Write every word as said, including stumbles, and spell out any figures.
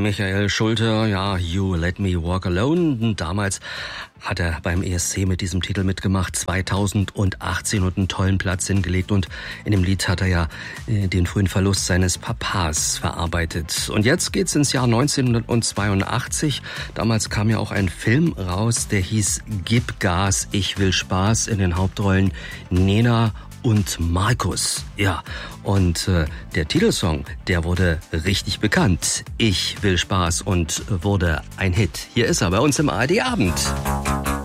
Michael Schulte, ja, You Let Me Walk Alone. Damals hat er beim E S C mit diesem Titel mitgemacht, zweitausendachtzehn, und einen tollen Platz hingelegt. Und in dem Lied hat er ja äh, den frühen Verlust seines Papas verarbeitet. Und jetzt geht's ins Jahr neunzehnhundertzweiundachtzig. Damals kam ja auch ein Film raus, der hieß Gib Gas, ich will Spaß, in den Hauptrollen Nena und Markus. Ja, und äh, der Titelsong, der wurde richtig bekannt. Ich will Spaß, und wurde ein Hit. Hier ist er bei uns im A R D Abend.